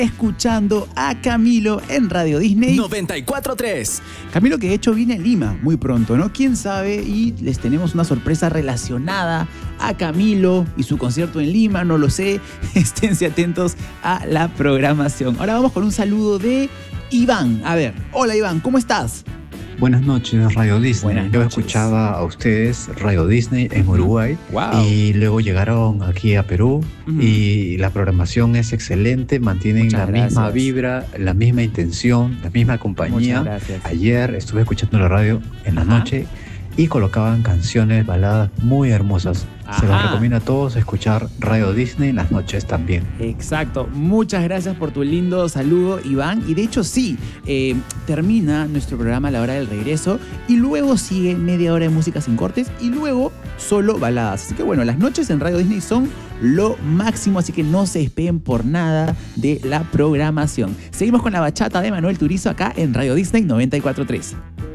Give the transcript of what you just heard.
escuchando a Camilo en Radio Disney 94.3. Camilo, que de hecho viene a Lima muy pronto, ¿no? ¿Quién sabe? Y les tenemos una sorpresa relacionada a Camilo y su concierto en Lima, no lo sé. Esténse atentos a la programación. Ahora vamos con un saludo de Iván. A ver, hola Iván, ¿cómo estás? Buenas noches, Radio Disney. Buenas Yo noches. escuchaba a ustedes Radio Disney en Uruguay. Wow. Y luego llegaron aquí a Perú y la programación es excelente, mantienen Muchas la misma gracias. vibra, la misma intención, la misma compañía. Muchas gracias. Ayer estuve escuchando la radio en la Ajá. noche y colocaban canciones, baladas muy hermosas. Se los Ajá. recomiendo a todos escuchar Radio Disney en las noches también. Exacto, muchas gracias por tu lindo saludo, Iván. Y de hecho sí, termina nuestro programa a la hora del regreso y luego sigue media hora de música sin cortes y luego solo baladas. Así que bueno, las noches en Radio Disney son lo máximo, así que no se despeguen por nada de la programación. Seguimos con la bachata de Manuel Turizo acá en Radio Disney 94.3.